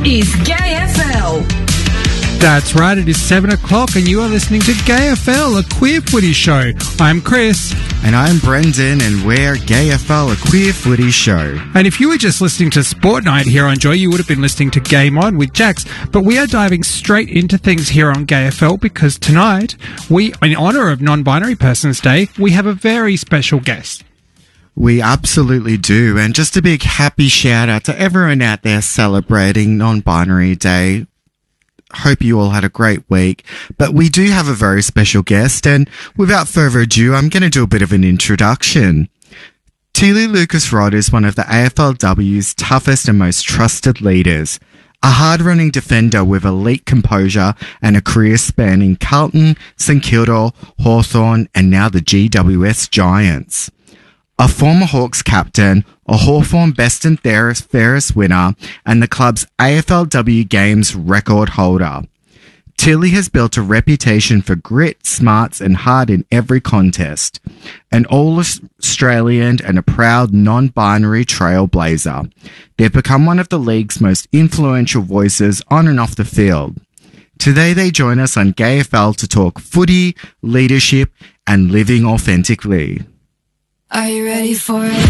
is Gay FL. That's right, it is 7 o'clock and you are listening to Gay FL, a queer footy show. I'm Chris. And I'm Brendan, and we're Gay FL, a queer footy show. And if you were just listening to Sport Night here on Joy, you would have been listening to Game On with Jax. But we are diving straight into things here on Gay FL because tonight, in honour of Non-Binary Persons Day, we have a very special guest. We absolutely do. And just a big happy shout out to everyone out there celebrating Non-Binary Day. Hope you all had a great week. But we do have a very special guest, and without further ado, I'm going to do a bit of an introduction. Teely Lucas-Rod is one of the AFLW's toughest and most trusted leaders. A hard-running defender with elite composure and a career spanning Carlton, St Kilda, Hawthorn, and now the GWS Giants. A former Hawks captain, a Hawthorn Best and Fairest winner, and the club's AFLW Games record holder. Tilly has built a reputation for grit, smarts, and heart in every contest. An all-Australian and a proud non-binary trailblazer. They've become one of the league's most influential voices on and off the field. Today they join us on Gay FL to talk footy, leadership, and living authentically. Are you ready for it?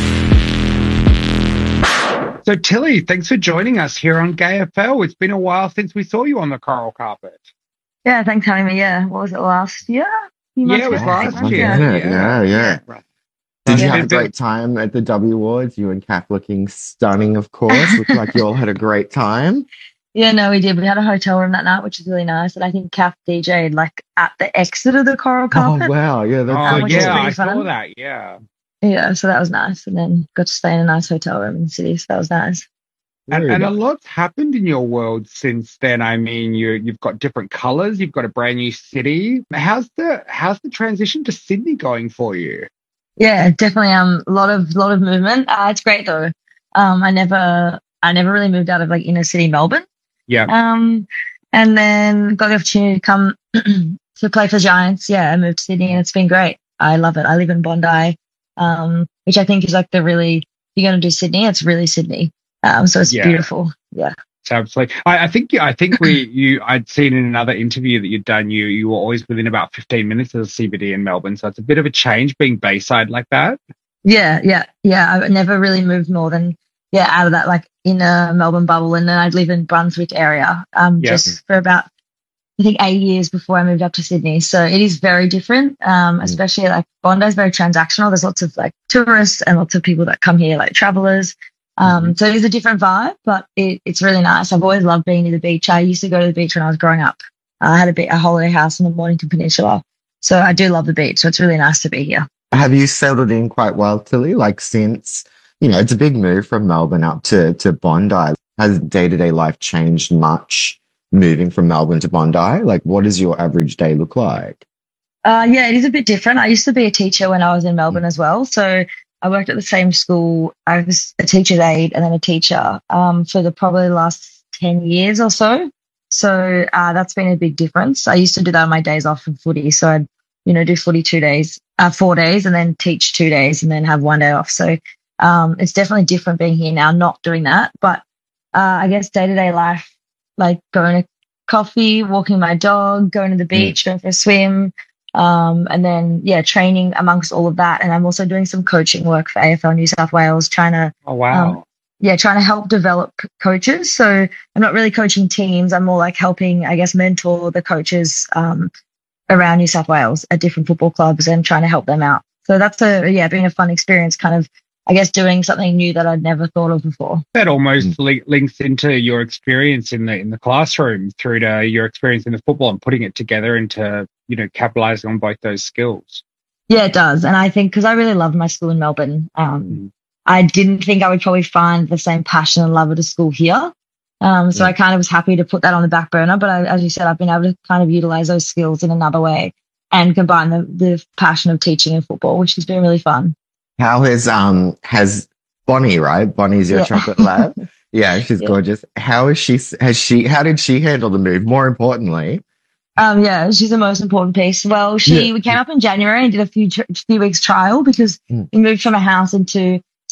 So, Tilly, thanks for joining us here on Gay FL. It's been a while since we saw you on the coral carpet. Yeah, thanks for having me. Yeah, what was it, last year? Yeah, it was last year. Yeah. Right. Did you have a great time at the W Awards? You and Kath looking stunning, of course. Looked like you all had a great time. Yeah, no, we did. We had a hotel room that night, which was really nice. And I think Kath DJ'd at the exit of the coral carpet. Oh, wow. Yeah, that's I fun. saw that, yeah. Yeah, so that was nice. And then got to stay in a nice hotel room in the city, so that was nice. And a lot's happened in your world since then. I mean, you've got different colours, you've got a brand new city. How's the transition to Sydney going for you? Yeah, definitely a lot of movement. It's great though. I never really moved out of inner city Melbourne. Yeah. And then got the opportunity to come to play for Giants. Yeah, I moved to Sydney and it's been great. I love it. I live in Bondi, which I think is if you're going to do Sydney, it's really Sydney. So it's beautiful. Yeah. Absolutely. I think I'd seen in another interview that you'd done, you were always within about 15 minutes of the CBD in Melbourne. So it's a bit of a change being Bayside like that. Yeah. I've never really moved more than, out of that inner Melbourne bubble. And then I'd live in Brunswick area, just for about, I think 8 years before I moved up to Sydney. So it is very different. Especially Bondi is very transactional. There's lots of tourists and lots of people that come here, travelers. So it is a different vibe, but it's really nice. I've always loved being near the beach. I used to go to the beach when I was growing up. I had a holiday house in the Mornington Peninsula. So I do love the beach. So it's really nice to be here. Have you settled in quite well, Tilly? Since, it's a big move from Melbourne up to Bondi. Has day-to-day life changed much moving from Melbourne to Bondi? What does your average day look like? Yeah, it is a bit different. I used to be a teacher when I was in Melbourne as well. So I worked at the same school. I was a teacher's aide and then a teacher for the probably last 10 years or so. So that's been a big difference. I used to do that on my days off from footy. So I'd, do footy 4 days and then teach 2 days and then have 1 day off. So it's definitely different being here now, not doing that. But I guess day-to-day life, going to coffee, walking my dog, going to the beach, going for a swim, and then, training amongst all of that. And I'm also doing some coaching work for AFL New South Wales, trying to help develop coaches. So I'm not really coaching teams. I'm more helping, mentor the coaches around New South Wales at different football clubs and trying to help them out. So that's been a fun experience, doing something new that I'd never thought of before. That almost links into your experience in the classroom through to your experience in the football and putting it together into, capitalizing on both those skills. Yeah, it does. And I think because I really loved my school in Melbourne, I didn't think I would probably find the same passion and love at a school here. So I kind of was happy to put that on the back burner. But as you said, I've been able to kind of utilize those skills in another way and combine the passion of teaching and football, which has been really fun. How has Bonnie, right? Bonnie's your chocolate lab. Yeah, she's gorgeous. How did she handle the move? More importantly. She's the most important piece. Well, we came up in January and did a few weeks trial because we moved from a house into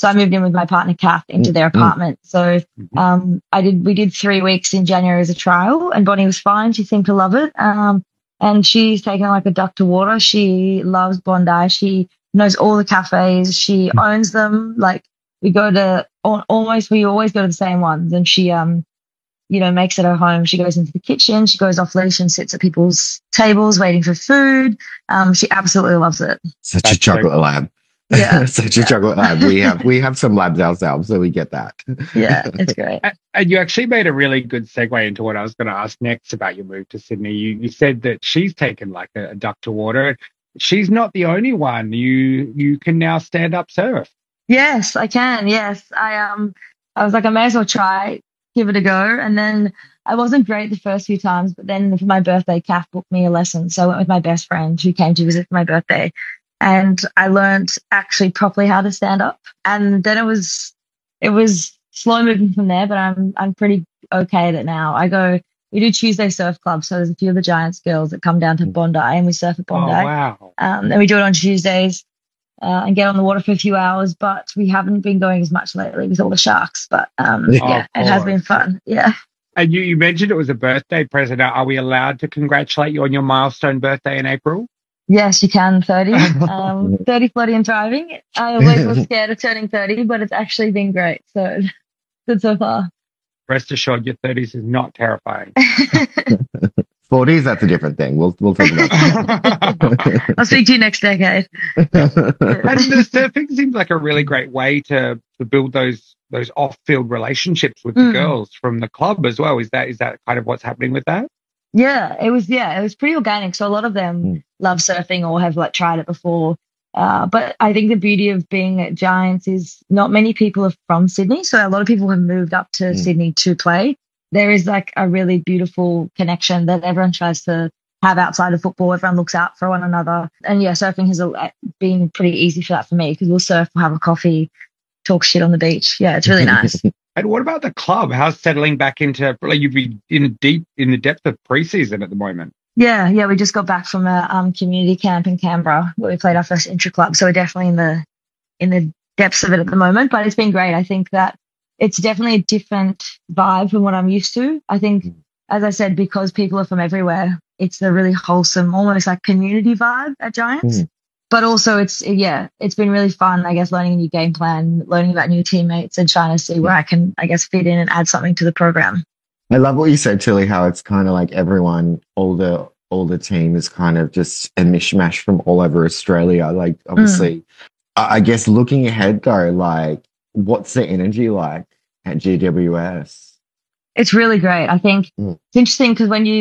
So I moved in with my partner Kath into their apartment. So we did 3 weeks in January as a trial, and Bonnie was fine. She seemed to love it. And she's taken like a duck to water. She loves Bondi. She knows all the cafes. She owns them. Like we always go to the same ones, and she makes it her home. She goes into the kitchen. She goes off leash and sits at people's tables waiting for food. She absolutely loves it. Such a chocolate lab. Yeah. Such a chocolate lab. We have some labs ourselves, so we get that. Yeah, it's great. And you actually made a really good segue into what I was going to ask next about your move to Sydney. You said that she's taken like a duck to water. She's not the only one. You can now stand up surf. Yes, I can. Yes, I was like, I may as well try, give it a go. And then I wasn't great the first few times, but then for my birthday, Kath booked me a lesson. So I went with my best friend who came to visit for my birthday. And I learned actually properly how to stand up. And then it was slow moving from there, but I'm pretty okay at it now. We do Tuesday Surf Club. So there's a few of the Giants girls that come down to Bondi and we surf at Bondi. Oh, wow. And we do it on Tuesdays and get on the water for a few hours, but we haven't been going as much lately with all the sharks. But it has been fun. Yeah. And you mentioned it was a birthday present. Are we allowed to congratulate you on your milestone birthday in April? Yes, you can. 30. 30 floating and thriving. I always was scared of turning 30, but it's actually been great. So good so far. Rest assured, your 30s is not terrifying. 40s, that's a different thing. We'll talk about that. I'll speak to you next decade. And the surfing seems like a really great way to build those off-field relationships with the girls from the club as well. Is that kind of what's happening with that? Yeah, it was pretty organic. So a lot of them love surfing or have like tried it before. But I think the beauty of being at Giants is not many people are from Sydney. So a lot of people have moved up to Sydney to play. There is like a really beautiful connection that everyone tries to have outside of football. Everyone looks out for one another. And yeah, surfing has been pretty easy for that for me because we'll surf, we'll have a coffee, talk shit on the beach. Yeah, it's really nice. And what about the club? How's settling back into, like, you'd be in the depth of preseason at the moment? Yeah, we just got back from a community camp in Canberra where we played our first intra-club. So we're definitely in the depths of it at the moment, but it's been great. I think that it's definitely a different vibe from what I'm used to. I think, as I said, because people are from everywhere, it's a really wholesome, almost like community vibe at Giants. But also it's been really fun, I guess, learning a new game plan, learning about new teammates and trying to see where I can, I guess, fit in and add something to the program. I love what you said, Tilly, how it's kind of like everyone, all the team is kind of just a mishmash from all over Australia. Like, obviously, I guess looking ahead though, like, what's the energy like at GWS? It's really great. I think it's interesting because when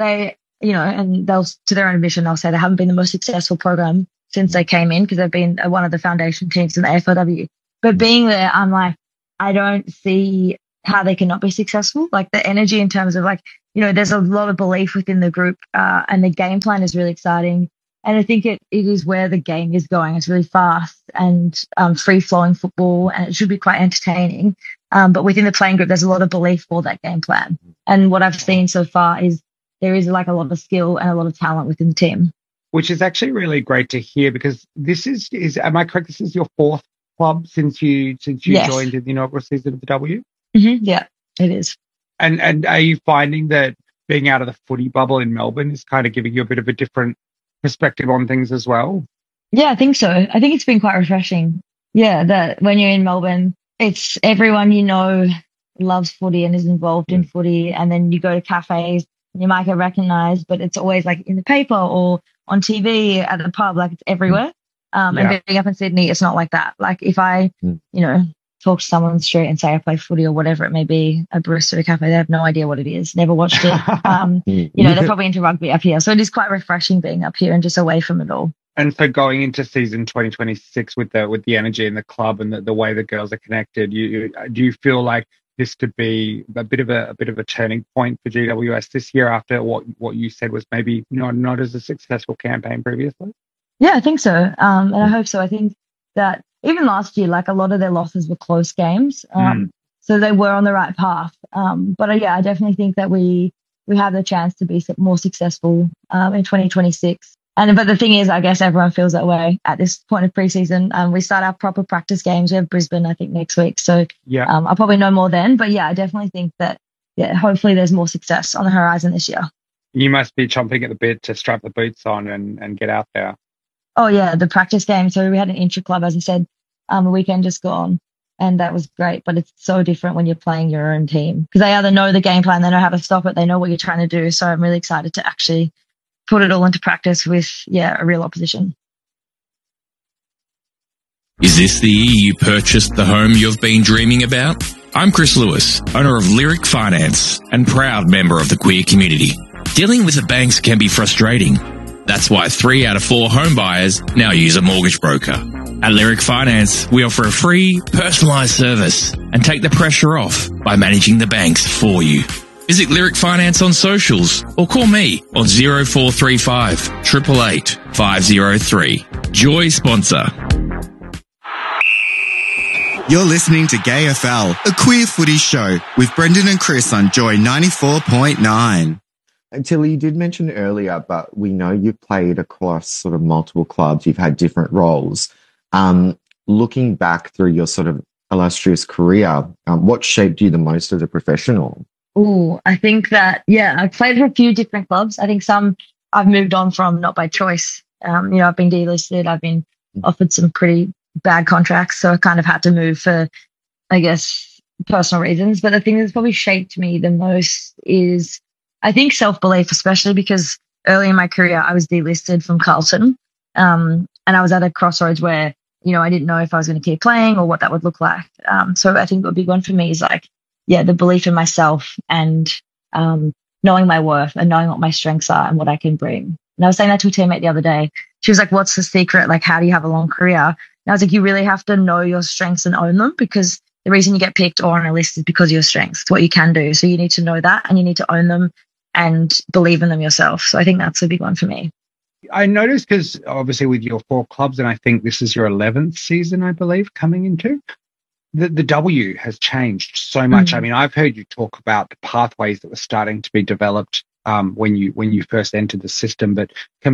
and they'll, to their own admission, they'll say they haven't been the most successful program since they came in because they've been one of the foundation teams in the AFLW. But being there, I'm like, I don't see how they cannot be successful. Like the energy in terms of like, there's a lot of belief within the group and the game plan is really exciting. And I think it is where the game is going. It's really fast and free-flowing football and it should be quite entertaining. But within the playing group, there's a lot of belief for that game plan. And what I've seen so far is there is like a lot of skill and a lot of talent within the team. Which is actually really great to hear because this is am I correct? This is your fourth club since you joined in the inaugural season of the W? Mm-hmm. Yeah, it is. And are you finding that being out of the footy bubble in Melbourne is kind of giving you a bit of a different perspective on things as well? Yeah, I think so. I think it's been quite refreshing. Yeah, that when you're in Melbourne, it's everyone loves footy and is involved in footy, and then you go to cafes and you might get recognised, but it's always like in the paper or on TV at the pub, like it's everywhere. And being up in Sydney, it's not like that. Like if I, talk to someone on the street and say I play footy or whatever it may be, a barista at a cafe, they have no idea what it is, never watched it. They're probably into rugby up here. So it is quite refreshing being up here and just away from it all. And so going into season 2026 with the energy in the club and the way the girls are connected, do you feel like this could be a bit of a turning point for GWS this year after what you said was maybe not as a successful campaign previously? Yeah, I think so. And I hope so. I think that even last year, like a lot of their losses were close games. So they were on the right path. But I definitely think that we have the chance to be more successful in 2026. But the thing is, I guess everyone feels that way at this point of preseason. We start our proper practice games. We have Brisbane, I think, next week. So I'll probably know more then. But yeah, I definitely think that, hopefully there's more success on the horizon this year. You must be chomping at the bit to strap the boots on and get out there. Oh, yeah, the practice game. So we had an intra-club, as I said, a weekend just gone. And that was great. But it's so different when you're playing your own team because they either know the game plan, they know how to stop it, they know what you're trying to do. So I'm really excited to actually put it all into practice with, a real opposition. Is this the year you purchased the home you've been dreaming about? I'm Chris Lewis, owner of Lyric Finance and proud member of the queer community. Dealing with the banks can be frustrating. That's why 3 out of 4 home buyers now use a mortgage broker. At Lyric Finance, we offer a free, personalised service and take the pressure off by managing the banks for you. Visit Lyric Finance on socials or call me on 0435 888 503. Joy sponsor. You're listening to Gay FL, a queer footy show with Brendan and Chris on Joy 94.9. And Tilly, you did mention earlier, but we know you've played across sort of multiple clubs. You've had different roles. Looking back through your sort of illustrious career, what shaped you the most as a professional? Oh, I think that, I've played for a few different clubs. I think some I've moved on from not by choice. I've been delisted. I've been offered some pretty bad contracts. So I kind of had to move for, I guess, personal reasons. But the thing that's probably shaped me the most is, I think, self-belief, especially because early in my career, I was delisted from Carlton. And I was at a crossroads where, I didn't know if I was going to keep playing or what that would look like. So I think a big one for me is the belief in myself and knowing my worth and knowing what my strengths are and what I can bring. And I was saying that to a teammate the other day. She was like, what's the secret? Like, how do you have a long career? And I was like, you really have to know your strengths and own them because the reason you get picked or on a list is because of your strengths. It's what you can do. So you need to know that and you need to own them and believe in them yourself. So I think that's a big one for me. I noticed because obviously with your 4 clubs, and I think this is your 11th season, I believe, coming into, the W has changed so much. I mean, I've heard you talk about the pathways that were starting to be developed when you first entered the system, but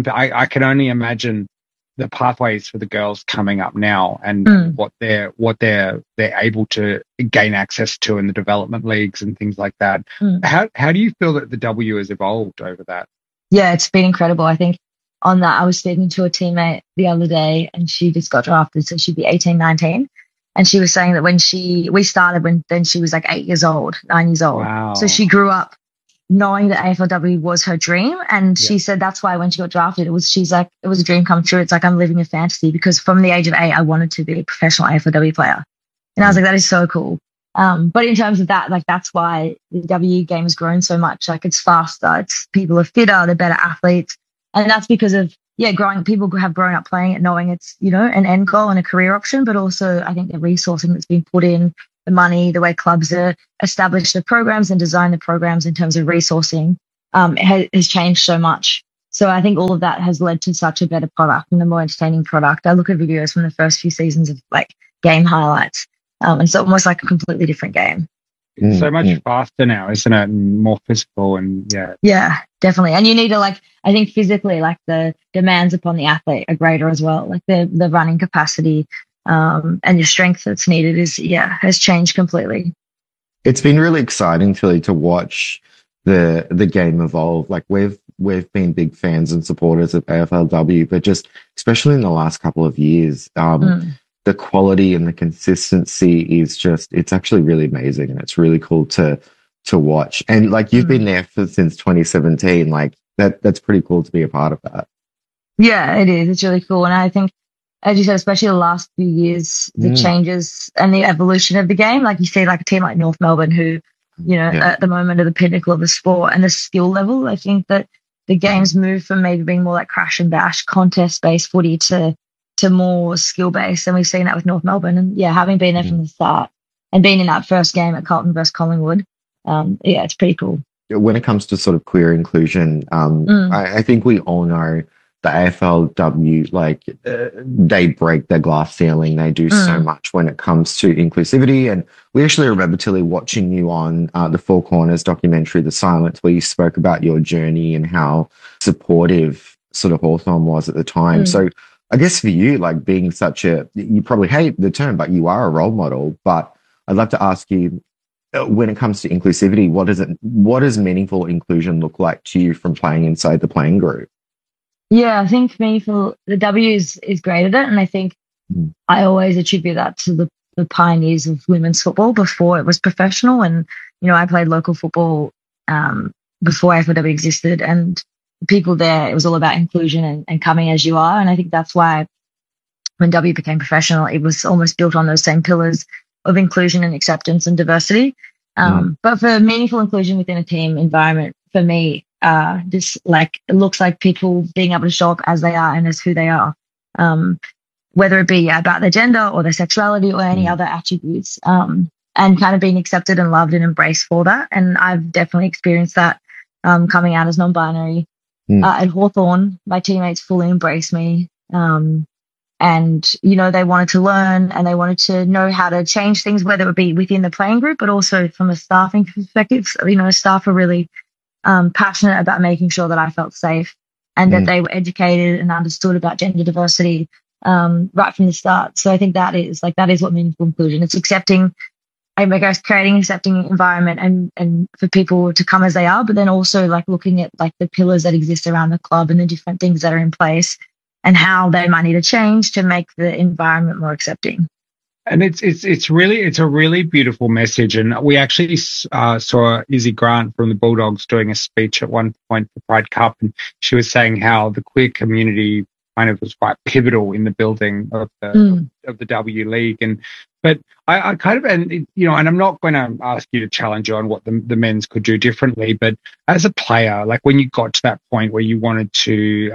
I can only imagine the pathways for the girls coming up now and what they're able to gain access to in the development leagues and things like that. How do you feel that the W has evolved over that? Yeah, it's been incredible. I think on that, I was speaking to a teammate the other day and she just got drafted, so she'd be 18, 19. And she was saying that when we started then she was like 9 years old. Wow. So she grew up knowing that AFLW was her dream. And she said that's why when she got drafted, it was a dream come true. It's like I'm living a fantasy because from the age of 8, I wanted to be a professional AFLW player. And I was like, that is so cool. But in terms of that, that's why the W game has grown so much. It's faster. People are fitter. They're better athletes. And that's because of, people have grown up playing it, knowing it's, an end goal and a career option, but also I think the resourcing that's been put in, the money, the way clubs are established the programs and design the programs in terms of resourcing has changed so much. So I think all of that has led to such a better product and a more entertaining product. I look at videos from the first few seasons of game highlights and it's almost like a completely different game. It's so much faster now, isn't it? And more physical Yeah, definitely. And you need to I think physically, the demands upon the athlete are greater as well. The running capacity and your strength that's needed has changed completely. It's been really exciting to watch the game evolve. We've been big fans and supporters of AFLW, but just especially in the last couple of years, the quality and the consistency is it's actually really amazing and it's really cool to watch. And you've been there since 2017, that's pretty cool to be a part of that. Yeah, it is. It's really cool. And I think, as you said, especially the last few years, the changes and the evolution of the game, you see a team like North Melbourne who, at the moment are the pinnacle of the sport and the skill level. I think that the game's moved from maybe being more crash and bash, contest-based footy to more skill-based. And we've seen that with North Melbourne. And, having been there from the start and being in that first game at Carlton versus Collingwood, it's pretty cool. When it comes to sort of queer inclusion, I think we all know the AFLW, they break their glass ceiling. They do so much when it comes to inclusivity. And we actually remember, Tilly, watching you on the Four Corners documentary, The Silence, where you spoke about your journey and how supportive sort of Hawthorn was at the time. So I guess for you, like being you probably hate the term, but you are a role model. But I'd love to ask you, when it comes to inclusivity, what does meaningful inclusion look like to you from playing inside the playing group? Yeah, I think meaningful, the W is great at it. And I think I always attribute that to the pioneers of women's football before it was professional. And, I played local football before AFLW existed, and people there, it was all about inclusion and coming as you are. And I think that's why when W became professional, it was almost built on those same pillars of inclusion and acceptance and diversity. But for meaningful inclusion within a team environment, for me, it looks like people being able to show up as they are and as who they are, whether it be about their gender or their sexuality or any other attributes, and kind of being accepted and loved and embraced for that. And I've definitely experienced that coming out as non-binary. At Hawthorn, my teammates fully embraced me. And, they wanted to learn and they wanted to know how to change things, whether it be within the playing group, but also from a staffing perspective. Staff are really passionate about making sure that I felt safe and that they were educated and understood about gender diversity right from the start. So I think that is what meaningful inclusion. It's accepting, I guess, creating an accepting environment and for people to come as they are, but then also looking at the pillars that exist around the club and the different things that are in place and how they might need to change to make the environment more accepting. And it's a really beautiful message. And we actually saw Izzy Grant from the Bulldogs doing a speech at one point for Pride Cup, and she was saying how the queer community kind of was quite pivotal in the building of the W League. But I kind of, and I'm not going to ask you to challenge you on what the men's could do differently, but as a player, when you got to that point where you wanted to,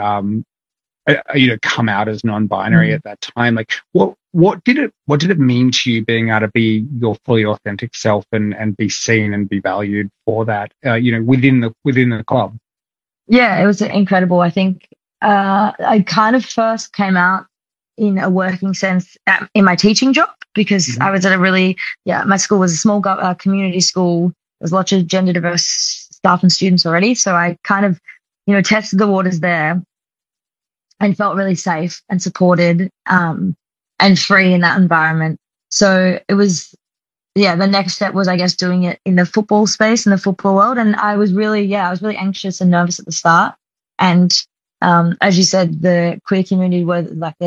come out as non-binary at that time, what did it mean to you being able to be your fully authentic self and be seen and be valued for that, within the club? Yeah, it was incredible. I think I kind of first came out in a working sense in my teaching job because I was at my school was a small community school. There's lots of gender diverse staff and students already. So I kind of, tested the waters there and felt really safe and supported and free in that environment. So it was, the next step was, I guess, doing it in the football space, in the football world. And I was really anxious and nervous at the start. And as you said, the queer community were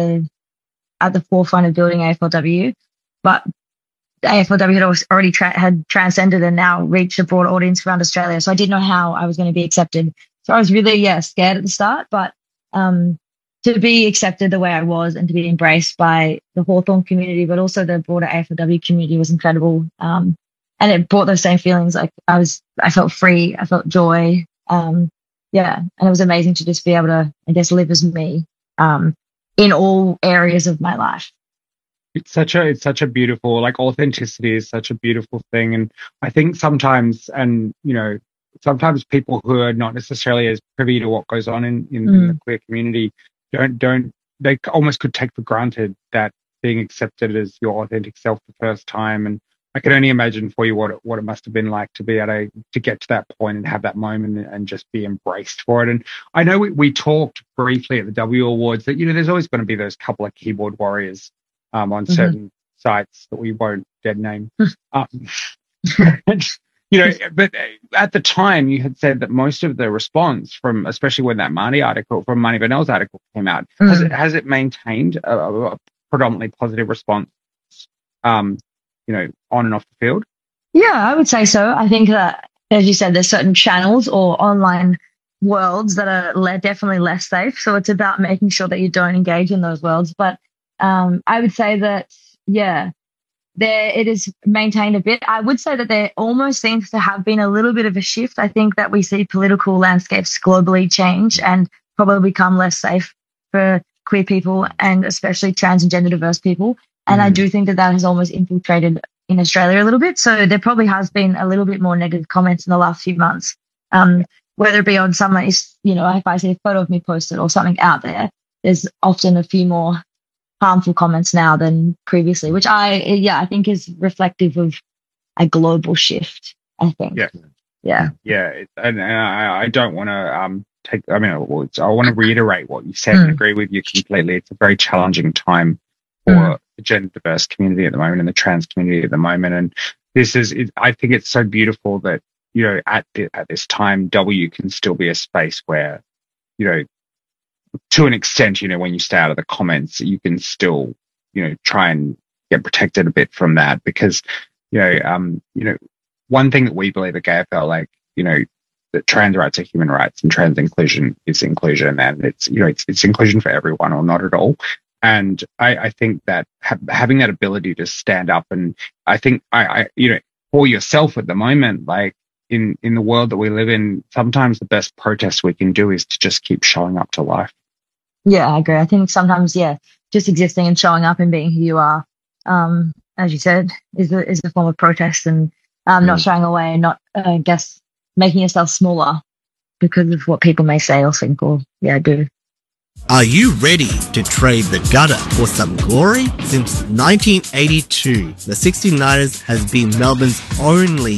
at the forefront of building AFLW, but AFLW had already had transcended and now reached a broad audience around Australia. So I didn't know how I was going to be accepted. So I was really, scared at the start, but to be accepted the way I was and to be embraced by the Hawthorn community, but also the broader AFLW community was incredible. And it brought those same feelings. I felt free. I felt joy. And it was amazing to just be able to, I guess, live as me in all areas of my life. It's such a beautiful, authenticity is such a beautiful thing. And I think sometimes people who are not necessarily as privy to what goes on in the queer community they almost could take for granted that being accepted as your authentic self the first time. And I can only imagine for you what it must have been like to be able to get to that point and have that moment and just be embraced for it. And I know we talked briefly at the W Awards that, there's always going to be those couple of keyboard warriors on certain sites that we won't dead name. But at the time you had said that most of the response from, especially when that Marnie Burnell's article came out, has it maintained a predominantly positive response, on and off the field? Yeah, I would say so. I think that, as you said, there's certain channels or online worlds that are definitely less safe. So it's about making sure that you don't engage in those worlds. But I would say that, it is maintained a bit. I would say that there almost seems to have been a little bit of a shift. I think that we see political landscapes globally change and probably become less safe for queer people and especially trans and gender diverse people. And I do think that has almost infiltrated in Australia a little bit. So there probably has been a little bit more negative comments in the last few months, whether it be on someone, if I see a photo of me posted or something out there, there's often a few more harmful comments now than previously, which I think is reflective of a global shift, I think. Yeah. And I don't want to I want to reiterate what you said and agree with you completely. It's a very challenging time for the gender diverse community at the moment and the trans community at the moment. And I think it's so beautiful that, you know, at this time, W can still be a space where, you know, to an extent, you know, when you stay out of the comments, you can still, you know, try and get protected a bit from that because, you know, one thing that we believe at GayFL, like, you know, that trans rights are human rights and trans inclusion is inclusion, and it's, you know, it's inclusion for everyone or not at all. And I think that having that ability to stand up, and I think you know, for yourself at the moment, like in the world that we live in, sometimes the best protest we can do is to just keep showing up to life. Yeah, I agree. I think sometimes, just existing and showing up and being who you are, as you said, is a form of protest, and not shying away, and not, I guess, making yourself smaller because of what people may say or think or do. Are you ready to trade the gutter for some glory? Since 1982, the 69ers has been Melbourne's only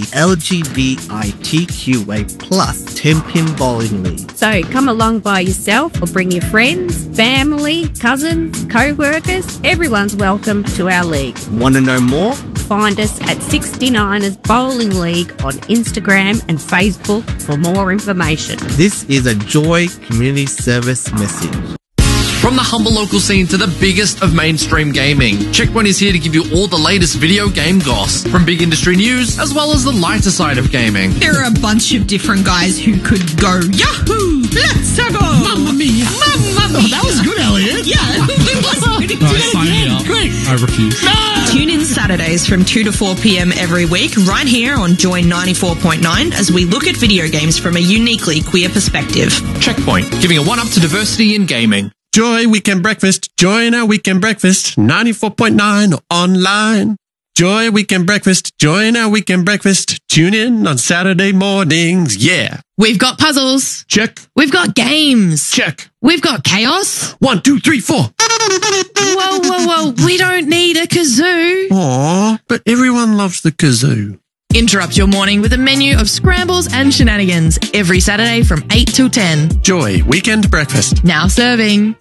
LGBTQA plus 10-pin bowling league. So come along by yourself or bring your friends, family, cousins, co-workers. Everyone's welcome to our league. Want to know more? Find us at 69ers Bowling League on Instagram and Facebook for more information. This is a Joy Community Service message. From the humble local scene to the biggest of mainstream gaming, Checkpoint is here to give you all the latest video game goss, from big industry news as well as the lighter side of gaming. There are a bunch of different guys who could go, Yahoo! Let's go! Mamma mia! Mamma mia! Oh, that was good, Elliot. Yeah, it was good. Sign me up. Great. I refuse. No! Tune in Saturdays from 2 to 4 p.m. every week, right here on Joy 94.9, as we look at video games from a uniquely queer perspective. Checkpoint, giving a one-up to diversity in gaming. Joy Weekend Breakfast. Join our Weekend Breakfast. 94.9 online. Joy Weekend Breakfast. Join our Weekend Breakfast. Tune in on Saturday mornings. Yeah. We've got puzzles. Check. We've got games. Check. We've got chaos. 1, 2, 3, 4. Whoa. We don't need a kazoo. Aw, but everyone loves the kazoo. Interrupt your morning with a menu of scrambles and shenanigans every Saturday from 8 till 10. Joy Weekend Breakfast. Now serving.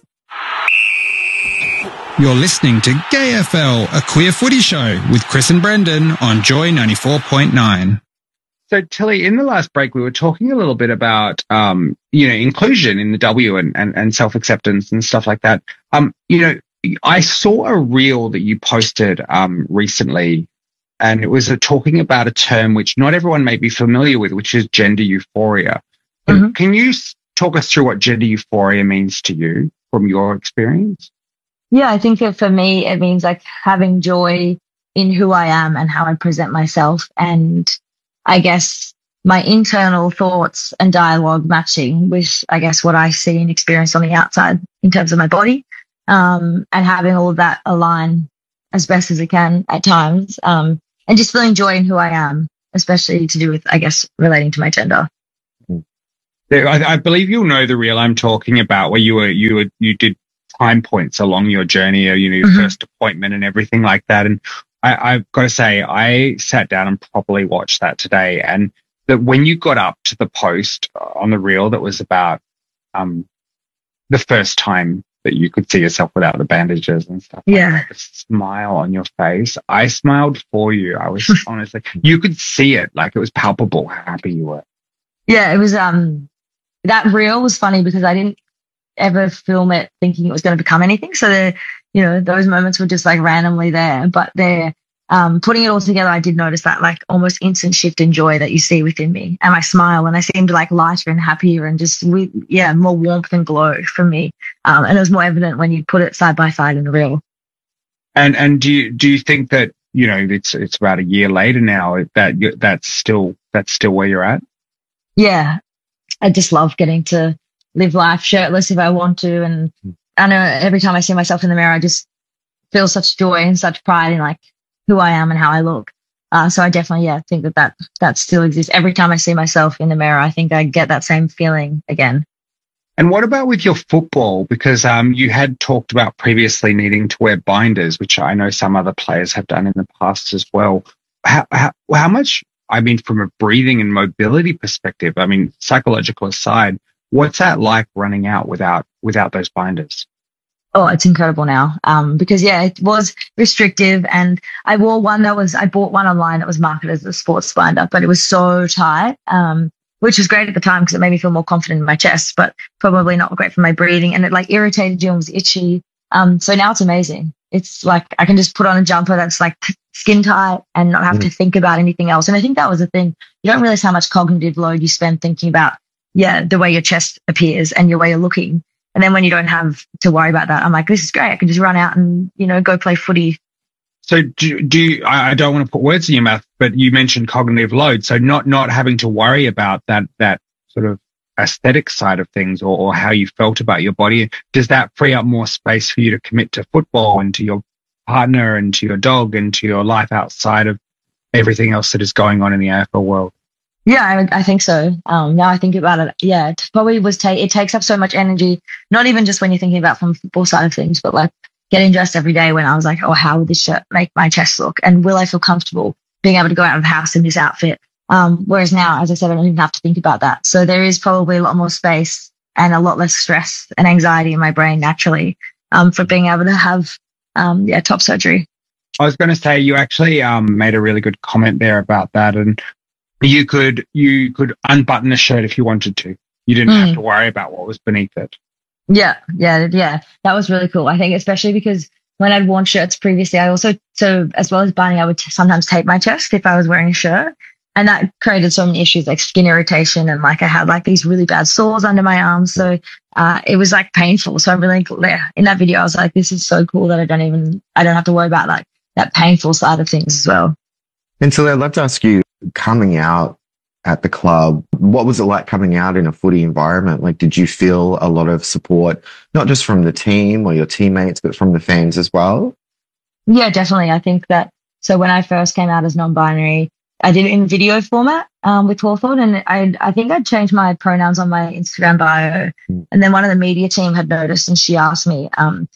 You're listening to GayFL, a queer footy show with Chris and Brendan on Joy 94.9. So, Tilly, in the last break, we were talking a little bit about, you know, inclusion in the W and self-acceptance and stuff like that. You know, I saw a reel that you posted recently, and it was talking about a term which not everyone may be familiar with, which is gender euphoria. Mm-hmm. Can you talk us through what gender euphoria means to you from your experience? Yeah, I think that for me, it means like having joy in who I am and how I present myself. And I guess my internal thoughts and dialogue matching with, I guess, what I see and experience on the outside in terms of my body, and having all of that align as best as it can at times. And just feeling joy in who I am, especially to do with, I guess, relating to my gender. I believe you'll know the reel I'm talking about, where you did time points along your journey, you know, your first appointment and everything like that. And I've got to say, I sat down and properly watched that today. And that when you got up to the post on the reel that was about the first time that you could see yourself without the bandages and stuff. Yeah. Like that, the smile on your face. I smiled for you. I was honestly, you could see it. Like it was palpable how happy you were. Yeah, it was, that reel was funny because I didn't ever film it thinking it was going to become anything. So those moments were just like randomly there, but putting it all together, I did notice that like almost instant shift in joy that you see within me, and I smile and I seemed like lighter and happier and just more warmth and glow from me. And it was more evident when you put it side by side in the reel. And do you think that, you know, it's about a year later now that's still where you're at? Yeah. I just love getting to live life shirtless if I want to. And I know every time I see myself in the mirror, I just feel such joy and such pride in like who I am and how I look. So I definitely, think that still exists. Every time I see myself in the mirror, I think I get that same feeling again. And what about with your football? Because you had talked about previously needing to wear binders, which I know some other players have done in the past as well. How much, I mean, from a breathing and mobility perspective, I mean, psychological aside, What's that like running out without those binders? Oh, it's incredible now. Because it was restrictive, and I bought one online that was marketed as a sports binder, but it was so tight, which was great at the time because it made me feel more confident in my chest, but probably not great for my breathing. And it like irritated you and was itchy. So now it's amazing. It's like I can just put on a jumper that's like skin tight and not have to think about anything else. And I think that was the thing. You don't realize how much cognitive load you spend thinking about, the way your chest appears and your way you're looking. And then when you don't have to worry about that, I'm like, this is great. I can just run out and, go play footy. So do you, I don't want to put words in your mouth, but you mentioned cognitive load. So not having to worry about that sort of aesthetic side of things or how you felt about your body. Does that free up more space for you to commit to football and to your partner and to your dog and to your life outside of everything else that is going on in the AFL world? Yeah, I think so. Now I think about it, it probably it takes up so much energy, not even just when you're thinking about from the football side of things, but like getting dressed every day when I was like, oh, how will this shirt make my chest look? And will I feel comfortable being able to go out of the house in this outfit? Whereas now, as I said, I don't even have to think about that. So there is probably a lot more space and a lot less stress and anxiety in my brain naturally, for being able to have, top surgery. I was going to say, you actually, made a really good comment there about that. And you could unbutton a shirt if you wanted to. You didn't have to worry about what was beneath it. Yeah. That was really cool. I think especially because when I'd worn shirts previously, I also, so as well as binding, I would sometimes tape my chest if I was wearing a shirt. And that created so many issues like skin irritation. And like I had like these really bad sores under my arms. So it was like painful. So I'm really, in that video, I was like, this is so cool that I don't have to worry about like that painful side of things as well. And so I'd love to ask you, coming out at the club, what was it like coming out in a footy environment? Like, did you feel a lot of support, not just from the team or your teammates, but from the fans as well? Yeah, definitely. I think that, so when I first came out as non-binary, I did it in video format with Hawthorn, and I think I'd changed my pronouns on my Instagram bio. And then one of the media team had noticed, and she asked me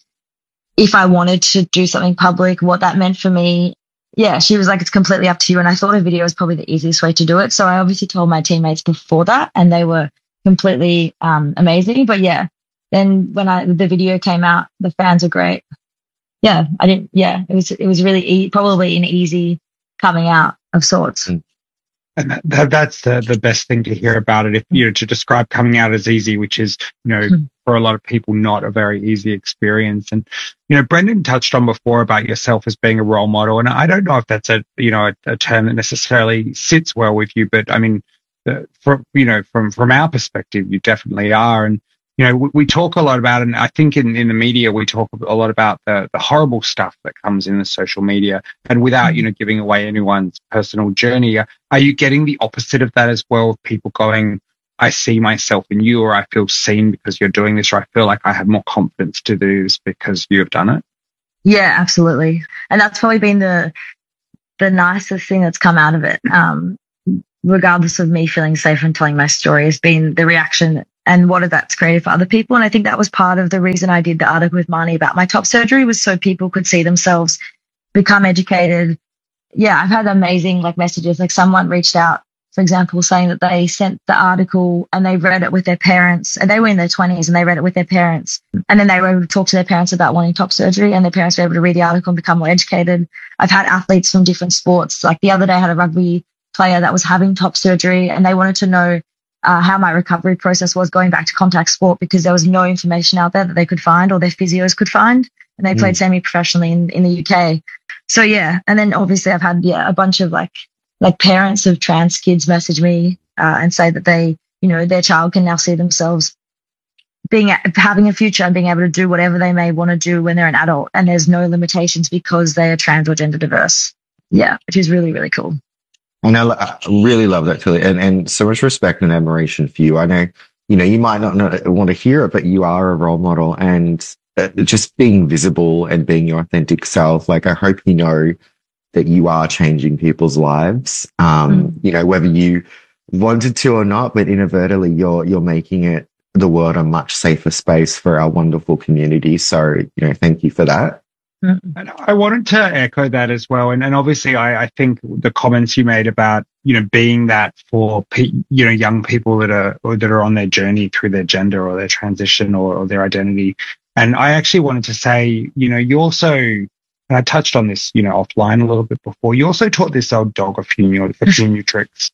if I wanted to do something public, what that meant for me. Yeah, she was like, it's completely up to you. And I thought a video was probably the easiest way to do it. So I obviously told my teammates before that, and they were completely amazing. But yeah, then when the video came out, the fans were great. It was really probably an easy coming out of sorts. And that's the best thing to hear about it. If to describe coming out as easy, which is, for a lot of people, not a very easy experience. And, Brendan touched on before about yourself as being a role model. And I don't know if that's a term that necessarily sits well with you, but I mean, from our perspective, you definitely are. And, we talk a lot about, and I think in the media, we talk a lot about the horrible stuff that comes in the social media, and without, giving away anyone's personal journey. Are you getting the opposite of that as well? People going, I see myself in you, or I feel seen because you're doing this, or I feel like I have more confidence to do this because you have done it? Yeah, absolutely. And that's probably been the nicest thing that's come out of it. Regardless of me feeling safe and telling my story, has been the reaction and what that's created for other people. And I think that was part of the reason I did the article with Marnie about my top surgery, was so people could see themselves, become educated. Yeah, I've had amazing messages. Like someone reached out, for example, saying that they sent the article and they read it with their parents, and they were in their 20s and they read it with their parents. And then they were able to talk to their parents about wanting top surgery, and their parents were able to read the article and become more educated. I've had athletes from different sports. Like the other day I had a rugby player that was having top surgery, and they wanted to know how my recovery process was going back to contact sport, because there was no information out there that they could find or their physios could find. And they played semi-professionally in the UK. So yeah. And then obviously I've had, a bunch of like parents of trans kids message me and say that they, their child can now see themselves having a future and being able to do whatever they may want to do when they're an adult, and there's no limitations because they are trans or gender diverse. Yeah, which is really, really cool. And I really love that, Tilly, and so much respect and admiration for you. I know, you might not want to hear it, but you are a role model, and just being visible and being your authentic self. Like, I hope you know that you are changing people's lives. Whether you wanted to or not, but inadvertently you're making the world a much safer space for our wonderful community. So, thank you for that. And I wanted to echo that as well. And obviously I think the comments you made about, being that for young people that are on their journey through their gender or their transition or their identity. And I actually wanted to say, you also, and I touched on this, offline a little bit before. You also taught this old dog a few tricks.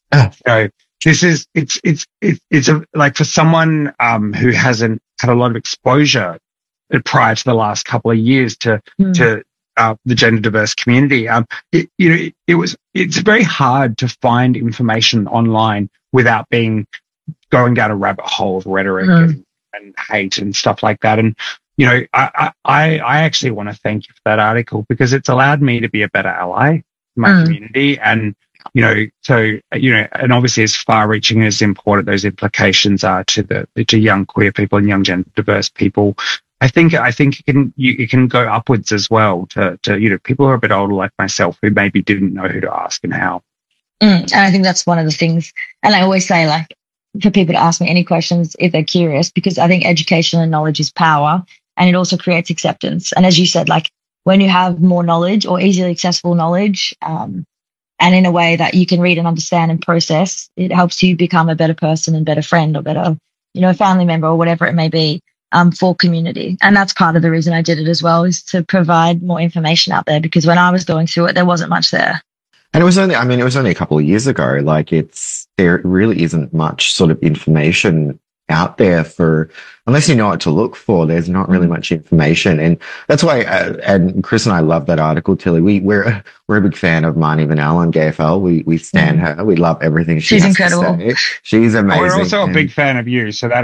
It's like for someone who hasn't had a lot of exposure prior to the last couple of years to the gender diverse community. It's very hard to find information online without going down a rabbit hole of rhetoric and hate and stuff like that. And, I actually want to thank you for that article because it's allowed me to be a better ally in my community. And, and obviously as far reaching and as important those implications are to young queer people and young gender diverse people. I think it can go upwards as well to people who are a bit older like myself who maybe didn't know who to ask and how. And I think that's one of the things. And I always say, like, for people to ask me any questions if they're curious, because I think education and knowledge is power, and it also creates acceptance. And as you said, like, when you have more knowledge or easily accessible knowledge, and in a way that you can read and understand and process, it helps you become a better person and better friend or better, family member or whatever it may be. For community. And that's part of the reason I did it as well, is to provide more information out there, because when I was going through it, there wasn't much there. And it was only a couple of years ago. Like there really isn't much sort of information out there unless you know what to look for, there's not really much information. And that's why, and Chris and I love that article, Tilly. We're a big fan of Marnie Vanell on GFL. We stand her. We love everything she's incredible. To say. She's amazing. We're also a big fan of you. So that,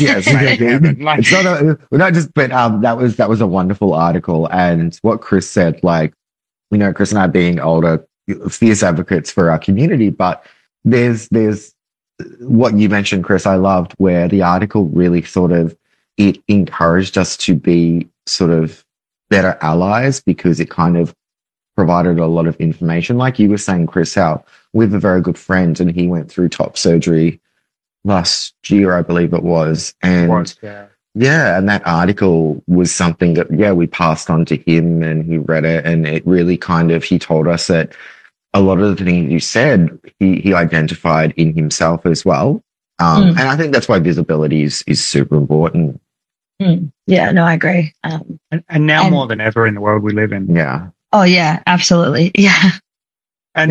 that was a wonderful article. And what Chris said, like, Chris and I being older, fierce advocates for our community, but there's what you mentioned, Chris, I loved, where the article really it encouraged us to be sort of better allies, because it kind of provided a lot of information. Like you were saying, Chris, how we have a very good friend and he went through top surgery last year, I believe it was. And and that article was something that, we passed on to him and he read it, and it really he told us that a lot of the things you said, he identified in himself as well. And I think that's why visibility is super important. Yeah, no, I agree. And now more than ever in the world we live in. Yeah. Oh, yeah, absolutely. Yeah. And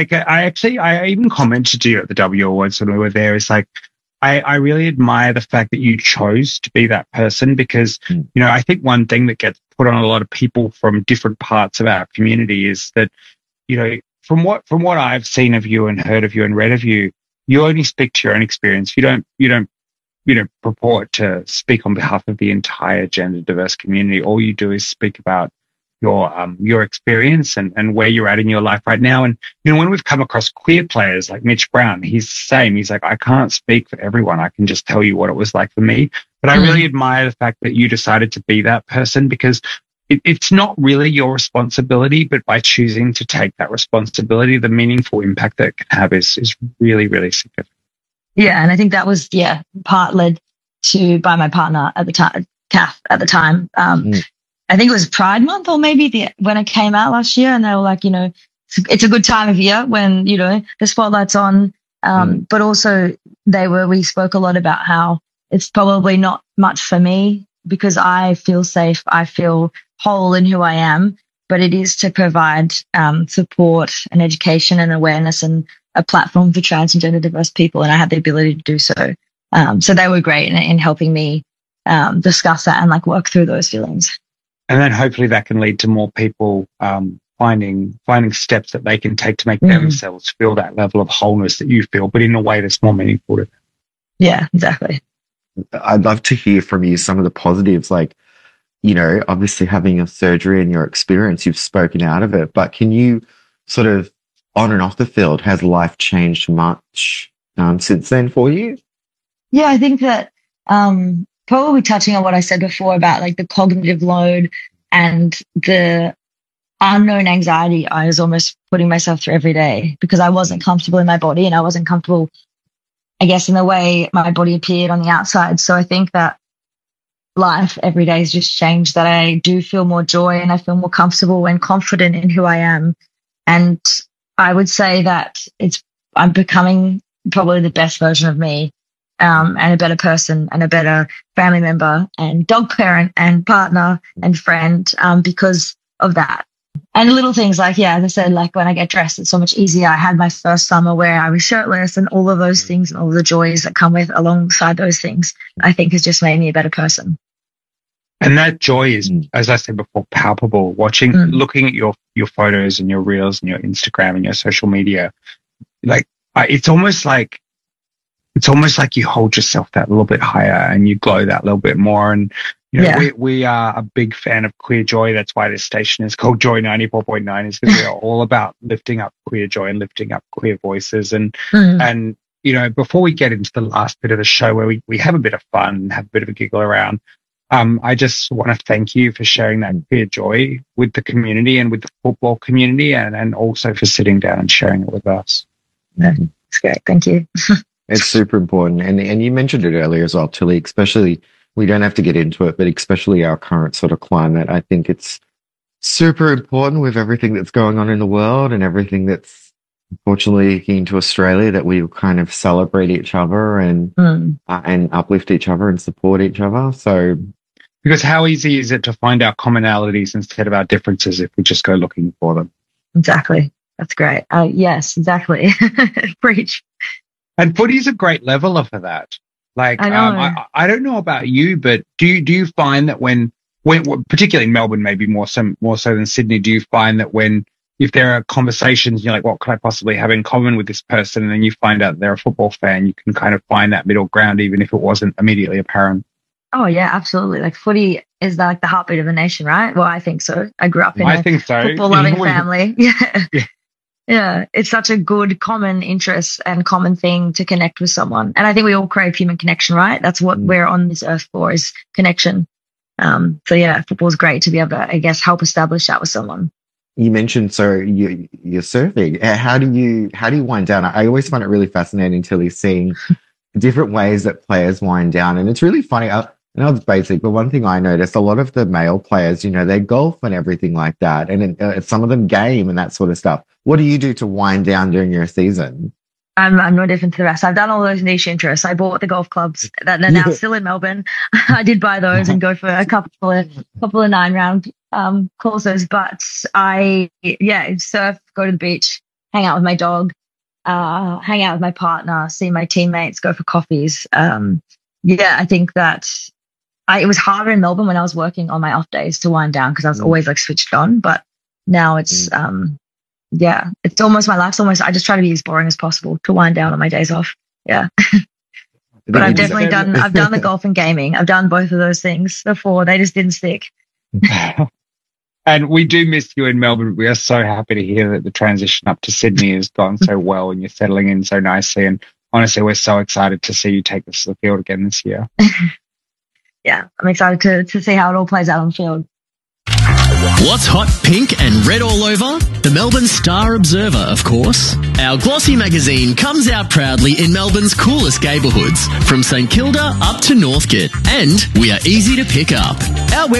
I even commented to you at the W Awards when we were there. It's like, I really admire the fact that you chose to be that person, because, I think one thing that gets put on a lot of people from different parts of our community is that, from what I've seen of you and heard of you and read of you, you only speak to your own experience. You don't purport to speak on behalf of the entire gender diverse community. All you do is speak about your experience and where you're at in your life right now. And, when we've come across queer players like Mitch Brown, he's the same. He's like, I can't speak for everyone. I can just tell you what it was like for me. But I really admire the fact that you decided to be that person, because it's not really your responsibility, but by choosing to take that responsibility, the meaningful impact that it can have is really, really significant. Yeah. And I think that was, part led to by my partner at the time, Kath at the time. I think it was Pride Month, or maybe when it came out last year, and they were like, it's a good time of year when, the spotlight's on. But also we spoke a lot about how it's probably not much for me, because I feel safe. I feel whole in who I am, but it is to provide support and education and awareness and a platform for trans and gender diverse people. And I had the ability to do so. So they were great in helping me discuss that and work through those feelings. And then hopefully that can lead to more people finding steps that they can take to make themselves feel that level of wholeness that you feel, but in a way that's more meaningful to them. Yeah, exactly. I'd love to hear from you some of the positives, obviously having a surgery and your experience, you've spoken out of it, but can you sort of, on and off the field, has life changed much since then for you? Yeah, I think that probably touching on what I said before about the cognitive load and the unknown anxiety I was almost putting myself through every day, because I wasn't comfortable in my body and I wasn't comfortable, I guess, in the way my body appeared on the outside. So I think that life every day has just changed, that I do feel more joy and I feel more comfortable and confident in who I am. And I would say that it's I'm becoming probably the best version of me, and a better person and a better family member and dog parent and partner and friend, because of that. And little things like, as I said, like when I get dressed, it's so much easier. I had my first summer where I was shirtless, and all of those things and all the joys that come with alongside those things, I think has just made me a better person. And that joy is, as I said before, palpable. Looking at your photos and your reels and your Instagram and your social media, like it's almost like you hold yourself that little bit higher and you glow that little bit more. And we are a big fan of Queer Joy. That's why this station is called Joy 94.9, is because we are all about lifting up queer joy and lifting up queer voices. And before we get into the last bit of the show where we have a bit of fun and have a bit of a giggle around, I just want to thank you for sharing that queer joy with the community and with the football community, and also for sitting down and sharing it with us. That's great. Thank you. It's super important. And you mentioned it earlier as well, Tilly, especially, we don't have to get into it, but especially our current sort of climate. I think it's super important with everything that's going on in the world and everything that's unfortunately into Australia, that we kind of celebrate each other and uplift each other and support each other. So, because how easy is it to find our commonalities instead of our differences if we just go looking for them? Exactly. That's great. Yes, exactly. Preach. And footy is a great leveler for that. Like, I don't know about you, but do you find that when particularly in Melbourne, maybe more so than Sydney, do you find that if there are conversations, you're like, what could I possibly have in common with this person? And then you find out they're a football fan, you can kind of find that middle ground, even if it wasn't immediately apparent. Oh yeah, absolutely. Like footy is like the heartbeat of the nation, right? Well, I think so. I grew up in a football-loving family. Yeah. It's such a good common interest and common thing to connect with someone. And I think we all crave human connection, right? That's what we're on this earth for, is connection. Football is great to be able to, I guess, help establish that with someone. You mentioned, you're surfing. How do you wind down? I always find it really fascinating, Tilly, seeing different ways that players wind down. And it's really funny. I know it's basic, but one thing I noticed, a lot of the male players, they golf and everything like that. And some of them game and that sort of stuff. What do you do to wind down during your season? I'm no different to the rest. I've done all those niche interests. I bought the golf clubs that are now still in Melbourne. I did buy those and go for a couple of 9-round courses. But I surf, go to the beach, hang out with my dog, hang out with my partner, see my teammates, go for coffees. I think that it was harder in Melbourne when I was working on my off days to wind down, because I was always like switched on. But now it's it's almost, my life's almost, I just try to be as boring as possible to wind down on my days off. Yeah. But I've definitely done the golf and gaming. I've done both of those things before. They just didn't stick. And we do miss you in Melbourne. We are so happy to hear that the transition up to Sydney has gone so well and you're settling in so nicely. And honestly, we're so excited to see you take us to the field again this year. Yeah, I'm excited to see how it all plays out on the field. What's hot, pink and red all over? The Melbourne Star Observer, of course. Our glossy magazine comes out proudly in Melbourne's coolest neighbourhoods, from St Kilda up to Northcote, and we are easy to pick up. Our